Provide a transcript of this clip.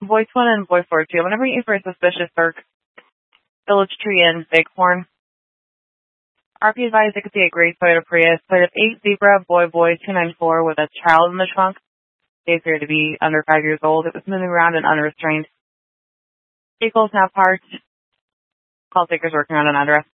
Voice 1 and Voice 4 2. Whenever you for a suspicious Burke, Village Tree in Bighorn. RP advised it could be a gray Toyota Prius. Plate of 8 Zebra Boy 294 with a child in the trunk. They appeared to be under 5 years old. It was moving around and unrestrained. Vehicle is now parked. Call takers working on an address.